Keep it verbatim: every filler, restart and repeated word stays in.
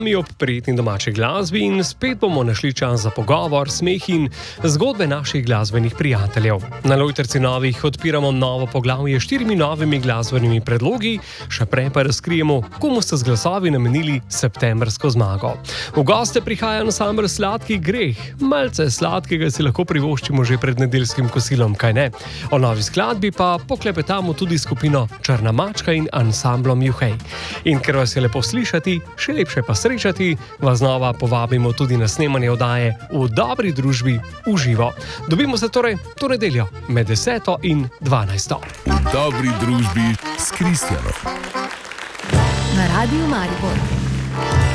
Mi ob prijetni domači glasbi in spet bomo našli čas za pogovor, smeh in zgodbe naših glasbenih prijateljev. Na Lojtrici Novih odpiramo novo poglavje s štirimi novimi glasbenimi predlogi, še prej pa razkrijemo, komu ste z glasovi namenili septembrsko zmago. V goste prihaja ansambel Sladki greh. Malce sladkega si lahko privoščimo že pred nedeljskim kosilom, kaj ne? O novi skladbi pa poklepetamo tudi skupino Črna mačka in ansamblom Juhej. In ker vas je lepo slišati, še lepše pa srečati, vas znova povabimo tudi na snemanje oddaje V dobri družbi v živo. Dobimo se torej to nedeljo med deseto in dvanajsto. V dobri družbi s Kristjanom. Na Radiu Maribor.